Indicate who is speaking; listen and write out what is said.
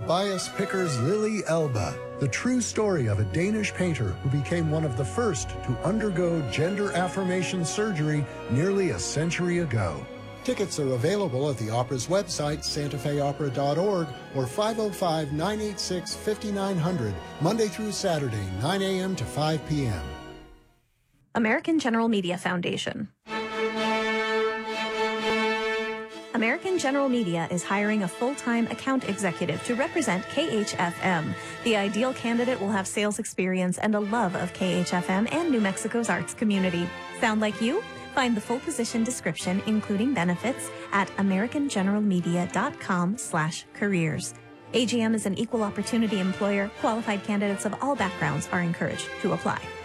Speaker 1: Tobias Picker's Lily Elba, the true story of a Danish painter who became one of the first to undergo gender affirmation surgery nearly a century ago. Tickets are available at the opera's website, santafeopera.org, or 505-986-5900, Monday through Saturday, 9 a.m. to 5 p.m.
Speaker 2: American General Media Foundation. American General Media is hiring a full-time account executive to represent KHFM. The ideal candidate will have sales experience and a love of KHFM and New Mexico's arts community. Sound like you? Find the full position description, including benefits, at americangeneralmedia.com/careers. AGM is an equal opportunity employer. Qualified candidates of all backgrounds are encouraged to apply.